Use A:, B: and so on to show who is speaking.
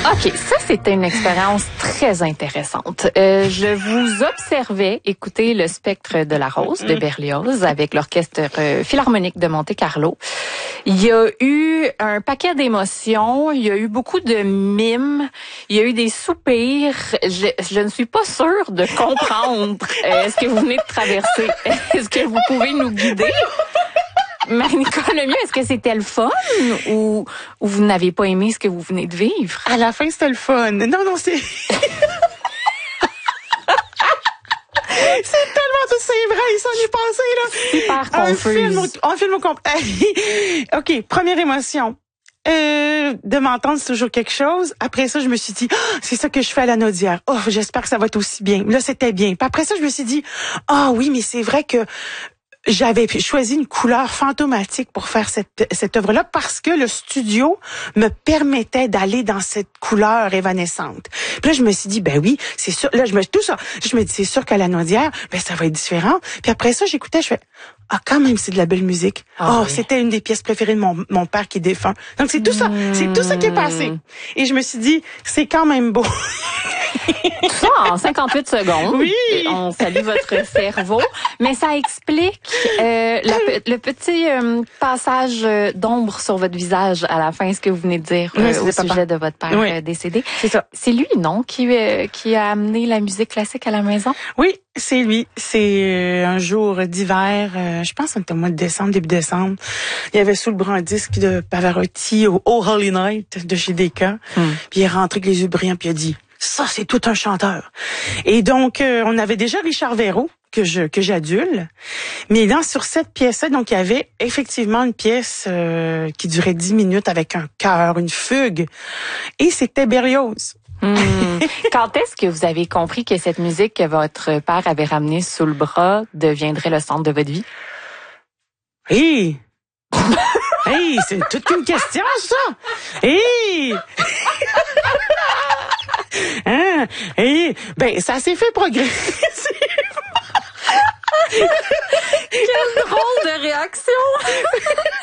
A: OK, ça, c'était une expérience très intéressante. Je vous observais écouter le Spectre de la Rose de Berlioz avec l'Orchestre Philharmonique de Monte-Carlo. Il y a eu un paquet d'émotions, il y a eu beaucoup de mimes, il y a eu des soupirs. Je ne suis pas sûre de comprendre ce que vous venez de traverser. Est-ce que vous pouvez nous guider? Marie-Nicole Lemieux, est-ce que c'était le fun ou vous n'avez pas aimé ce que vous venez de vivre?
B: À la fin, c'était le fun. Non, c'est... c'est tellement tout, c'est vrai, il s'en est passé, là.
A: Super confuse.
B: Un film au complet. OK, première émotion. De m'entendre, c'est toujours quelque chose. Après ça, je me suis dit, c'est ça que je fais à la Naudière. Oh, j'espère que ça va être aussi bien. Là, c'était bien. Puis après ça, je me suis dit, oui, mais c'est vrai que j'avais choisi une couleur fantomatique pour faire cette œuvre-là parce que le studio me permettait d'aller dans cette couleur évanescente. Puis là, je me suis dit, ben oui, c'est sûr. Là, je me dis, c'est sûr qu'à la Naudière, ben ça va être différent. Puis après ça, j'écoutais, je fais, quand même, c'est de la belle musique. Oui. C'était une des pièces préférées de mon père qui est défunt. Donc c'est tout ça qui est passé. Et je me suis dit, c'est quand même beau.
A: Ça, en 58 secondes.
B: Oui.
A: On salue votre cerveau. Mais ça explique le petit passage d'ombre sur votre visage à la fin, ce que vous venez de dire au sujet de votre père décédé.
B: C'est ça.
A: C'est lui, non, qui a amené la musique classique à la maison?
B: Oui, c'est lui. C'est un jour d'hiver, je pense que c'était au mois de décembre, début décembre. Il y avait sous le bras un disque de Pavarotti au Oh Holy Night de chez Decca. Puis il est rentré avec les yeux brillants, puis il a dit, ça, c'est tout un chanteur. Et donc, on avait déjà Richard Verreau, que j'adule. Mais sur cette pièce-là, donc, il y avait effectivement une pièce qui durait 10 minutes avec un chœur, une fugue. Et c'était Berlioz.
A: Quand est-ce que vous avez compris que cette musique que votre père avait ramenée sous le bras deviendrait le centre de votre vie?
B: Hey, c'est toute une question, ça! Ben, ça s'est fait progresser.
A: Quelle drôle de réaction!